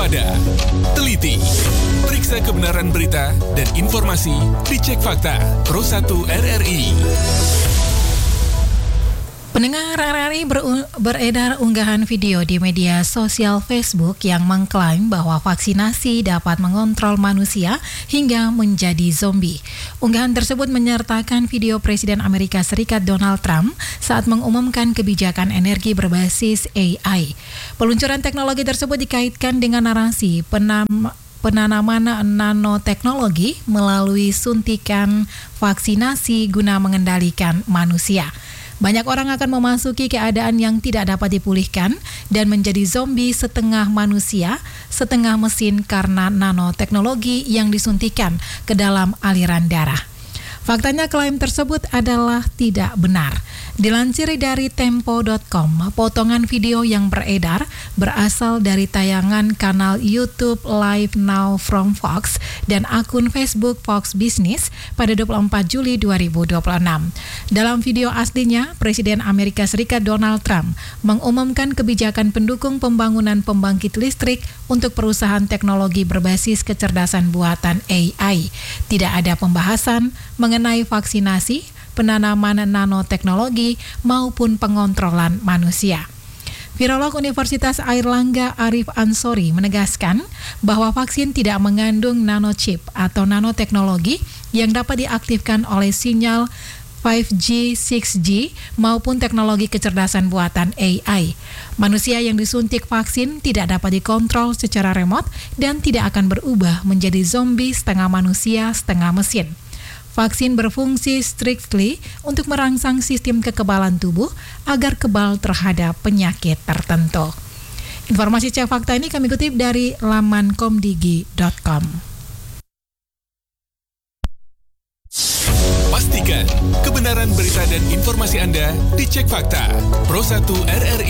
waspada, teliti, periksa kebenaran berita dan informasi, dicek fakta. Pro 1 RRI. Pendengar RRI beredar unggahan video di media sosial Facebook yang mengklaim bahwa vaksinasi dapat mengontrol manusia hingga menjadi zombie. Unggahan tersebut menyertakan video Presiden Amerika Serikat Donald Trump saat mengumumkan kebijakan energi berbasis AI. Peluncuran teknologi tersebut dikaitkan dengan narasi penanaman nanoteknologi melalui suntikan vaksinasi guna mengendalikan manusia. Banyak orang akan memasuki keadaan yang tidak dapat dipulihkan dan menjadi zombie setengah manusia, setengah mesin karena nanoteknologi yang disuntikan ke dalam aliran darah. Faktanya klaim tersebut adalah tidak benar. Dilansir dari Tempo.com, potongan video yang beredar berasal dari tayangan kanal YouTube Live Now from Fox dan akun Facebook Fox Business pada 24 Juli 2026. Dalam video aslinya, Presiden Amerika Serikat Donald Trump mengumumkan kebijakan pendukung pembangunan pembangkit listrik untuk perusahaan teknologi berbasis kecerdasan buatan AI. Tidak ada pembahasan mengenai vaksinasi, penanaman nanoteknologi, maupun pengontrolan manusia. Virolog Universitas Airlangga Arif Ansori menegaskan bahwa vaksin tidak mengandung nanochip atau nanoteknologi yang dapat diaktifkan oleh sinyal 5G, 6G, maupun teknologi kecerdasan buatan AI. Manusia yang disuntik vaksin tidak dapat dikontrol secara remote dan tidak akan berubah menjadi zombie setengah manusia, setengah mesin. Vaksin berfungsi strictly untuk merangsang sistem kekebalan tubuh agar kebal terhadap penyakit tertentu. Informasi cek fakta ini kami kutip dari laman komdigi.com. Pastikan kebenaran berita dan informasi Anda dicek fakta. Pro 1 RRI.